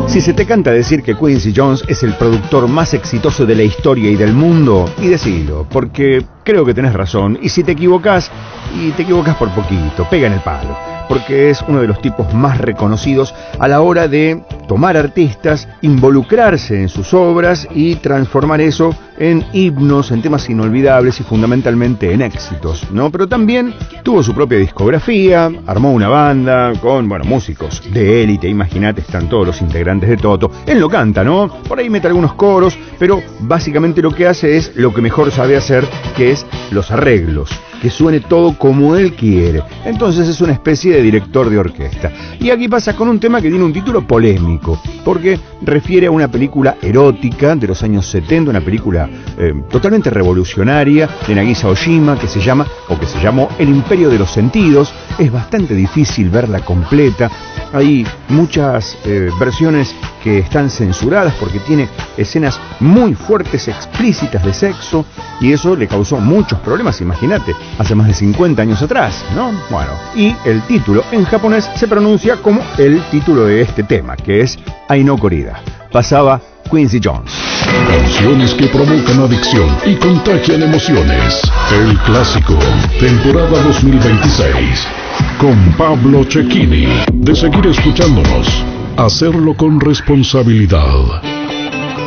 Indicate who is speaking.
Speaker 1: Si se te canta decir que Quincy Jones es el productor más exitoso de la historia y del mundo, y decilo, porque creo que tenés razón, y si te equivocás, y te equivocás por poquito, pega en el palo, porque es uno de los tipos más reconocidos a la hora de tomar artistas, involucrarse en sus obras y transformar eso en himnos, en temas inolvidables y fundamentalmente en éxitos, ¿no? Pero también tuvo su propia discografía, armó una banda con, músicos de élite, imagínate, están todos los integrantes de Toto. Él no canta, ¿no? Por ahí mete algunos coros, pero básicamente lo que hace es lo que mejor sabe hacer, que es los arreglos, que suene todo como él quiere. Entonces es una especie de director de orquesta. Y aquí pasa con un tema que tiene un título polémico, porque refiere a una película erótica de los años 70, una película totalmente revolucionaria de Nagisa Oshima, que se llamó El Imperio de los Sentidos. Es bastante difícil verla completa. Hay muchas versiones que están censuradas porque tiene escenas muy fuertes, explícitas de sexo, y eso le causó muchos problemas, imagínate, hace más de 50 años atrás, ¿no? Bueno, y el título en japonés se pronuncia como el título de este tema, que es Ai no Korida. Pasaba Quincy Jones.
Speaker 2: Canciones que provocan adicción y contagian emociones. El clásico, temporada 2026. Con Pablo Cecchini. De seguir escuchándonos, hacerlo con responsabilidad.